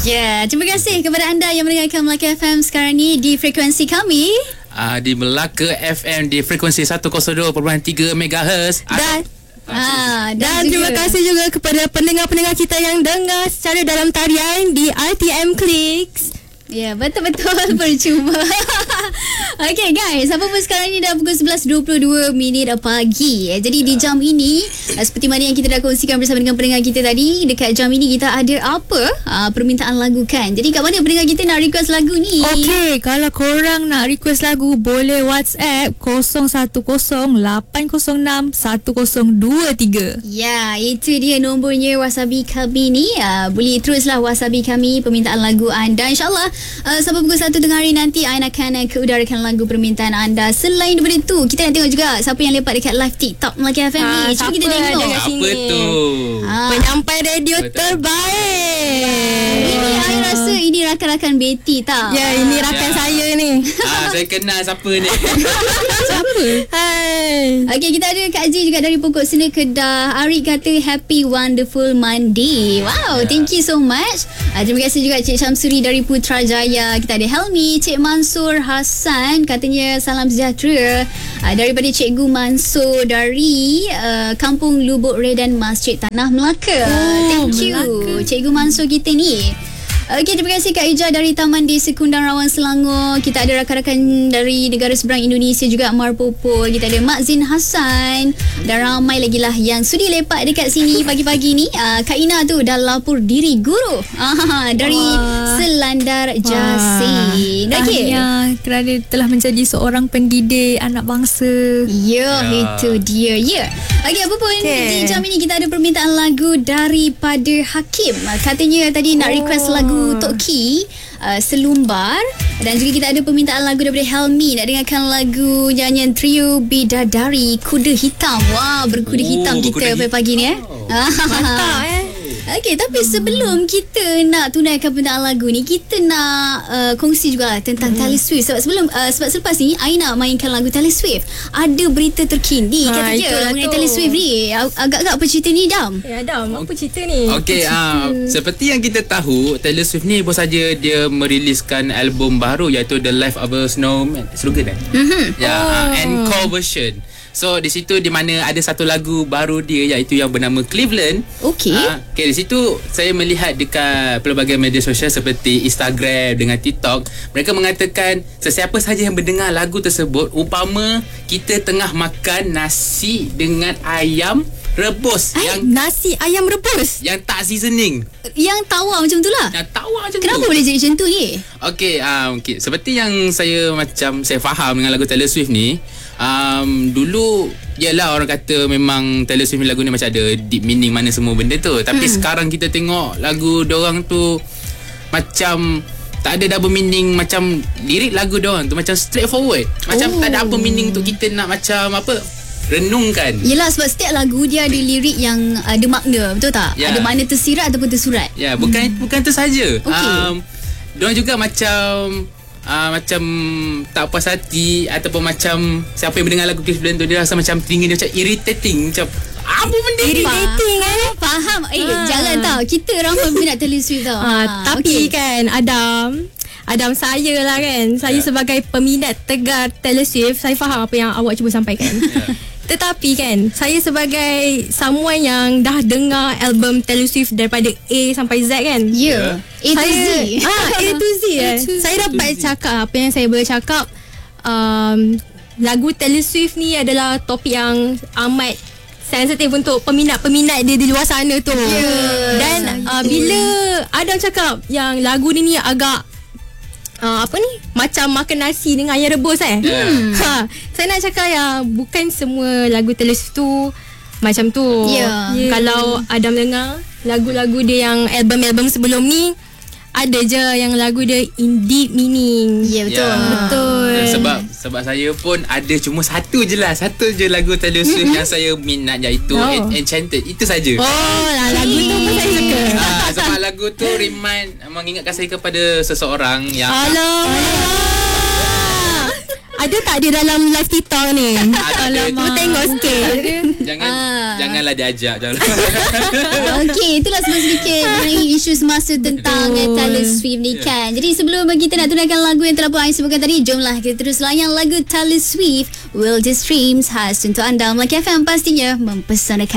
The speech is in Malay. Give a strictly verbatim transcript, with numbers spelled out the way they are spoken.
Ya, yeah, terima kasih kepada anda yang mendengarkan Melaka F M sekarang ni di frekuensi kami. Uh, di Melaka F M di frekuensi seratus dua perpuluhan tiga megahertz. Dan Ah, dan, dan juga, terima kasih juga kepada pendengar-pendengar kita yang dengar secara dalam tarian di R T M Clicks. ya, betul-betul percuma. Okay guys, apa pun sekarang ni dah pukul sebelas dua puluh dua minit pagi. Jadi di jam ini, seperti mana yang kita dah kongsikan bersama dengan pendengar kita tadi, dekat jam ini kita ada apa? Uh, permintaan lagu kan. Jadi kat mana pendengar kita nak request lagu ni? Okey, kalau korang nak request lagu, boleh WhatsApp kosong satu kosong lapan kosong enam satu kosong dua tiga. Ya, itu dia nombornya Wasabi kami ni. Uh, boleh teruslah Wasabi kami permintaan lagu anda. InsyaAllah uh, sampai pukul satu tengah hari nanti Ain akan uh, keudarakan lagu permintaan anda. Selain daripada tu, kita nak tengok juga siapa yang lepak dekat live TikTok Melaka F M ni. Ha, Cuba kita tengok. Apa tu? Ha. Penyampai radio Betul. terbaik. Ini Ain rasa ini rakan-rakan Betty tau. Ya, ini rakan Ya. saya ni. Ah, saya kenal siapa ni. Siapa? Hai. Okey, kita ada Kak Ji juga dari Pokok Sena Kedah. Arik kata happy wonderful Monday. Wow, Yeah. thank you so much. Uh, terima kasih juga Cik Syamsuri dari Putrajaya. Kita ada Helmi, Cik Mansur Hassan katanya salam sejahtera. Uh, daripada Cikgu Mansur dari uh, Kampung Lubuk Redan Masjid Tanah Melaka. Oh, thank you Melaka. Cikgu Mansur kita ni. Okey, terima kasih Kak Ija dari Taman Desa Kundang Rawan Selangor. Kita ada rakan-rakan dari negara seberang Indonesia juga, Marpopo. Kita ada Mak Zin Hassan dan ramai lagi lah yang sudi lepak dekat sini pagi-pagi ni. Uh, Kak Ina tu dah lapor diri guru ah, dari Wah. Selandar Jasin. Okey. Tahniah kerana telah menjadi seorang pendidik anak bangsa. Ya, Ya. itu dia. Ya. Okey, apa pun Okey. di jam ini kita ada permintaan lagu daripada Hakim. Uh, Katanya tadi nak request Oh. lagu Tok Ki, uh, Selumbar, dan juga kita ada permintaan lagu daripada Helmi nak dengarkan lagu nyanyian trio Bidadari Kuda Hitam. Wah, berkuda Oh, hitam kita berkuda pagi ni eh. Mantap eh. Okey, tapi sebelum kita nak tunaikan permintaan lagu ni, kita nak uh, kongsi juga tentang Taylor Swift. Sebab sebelum uh, sebab selepas ni I nak mainkan lagu Taylor Swift. Ada berita terkini Ha, katanya itulah mengenai tu. Taylor Swift ni. Ag- Agak-agak apa cerita ni, Dam? Ya Adam, apa cerita ni? Okey, uh, seperti yang kita tahu, Taylor Swift ni baru saja dia meriliskan album baru iaitu The Life of a Snowman. Slogan kan? Mhm. Ya, Oh. uh, encore version. So di situ di mana ada satu lagu baru dia iaitu yang bernama Cleveland. Okey. Ah, okay, di situ saya melihat dekat pelbagai media sosial seperti Instagram dengan TikTok, mereka mengatakan sesiapa saja yang mendengar lagu tersebut, umpama kita tengah makan nasi dengan ayam rebus Ay, yang Nasi ayam rebus. yang tak seasoning. Yang tawar macam tu lah. Yang tawa macam Kenapa tu. boleh jadi macam tu ni? Okey, um, okay. Seperti yang saya macam saya faham dengan lagu Taylor Swift ni, um, dulu yalah orang kata memang Taylor Swift ni lagu ni macam ada deep meaning mana semua benda tu. Tapi hmm. sekarang kita tengok lagu diorang tu macam tak ada double meaning, macam lirik lagu diorang tu macam straightforward. Macam Oh. tak ada apa meaning tu kita nak macam apa renungkan. Yelah, sebab setiap lagu dia ada lirik yang ada makna, betul tak? Ya. Ada makna tersirat ataupun tersurat. Ya, bukan hmm. bukan tu saja. Okey. Um, diorang juga macam uh, macam tak puas hati ataupun macam siapa yang mendengar lagu Cleveland tu dia rasa macam telinga dia macam irritating, macam apa benda ni? Irritating eh. Faham? Eh, Ah. jangan tau. Kita ramai minat Taylor Swift tau. Ah, tapi kan Adam Adam saya lah kan. Saya Ya. sebagai peminat tegar Taylor Swift, saya faham apa yang awak cuba sampaikan. Tetapi kan, saya sebagai someone yang dah dengar album Taylor Swift daripada A sampai Z kan. Ya. A to Z. Saya, ah, A to Z eh. A to Z. Saya dapat cakap apa yang saya boleh cakap. Um, lagu Taylor Swift ni adalah topik yang amat sensitif untuk peminat-peminat dia di luar sana tu. Ya, Dan uh, bila Adam cakap yang lagu ni ni agak uh, apa ni, macam makan nasi dengan ayam rebus eh. Ya. Ha, saya nak cakap yang bukan semua lagu Taylor Swift tu macam tu. Ya. Yeah. Kalau Adam dengar lagu-lagu dia yang album-album sebelum ni, ada je yang lagu dia in deep meaning. Ya, betul. Ya. Betul. Dan sebab sebab saya pun ada cuma satu je lah, satu je lagu Taylor Swift mm-hmm. yang saya minat, iaitu Oh. En- Enchanted. Itu saja. Oh, lah, lagu tu pun saya suka. Ah, sebab lagu tu remind, mengingatkan saya kepada seseorang yang Alah. Ada tak dia dalam live TikTok ni? Alamak. Tengok sikit. Jangan Ah. Janganlah diajak. Jangan. Okey, itulah sedikit mengenai isu semasa tentang eh, Taylor Swift ni kan. Jadi sebelum kita nak tunaikan lagu yang telah pun Ais sebutkan tadi, jomlah kita terus layan lagu Taylor Swift World Streams khas untuk anda. Melaki F M pastinya mempersanakan.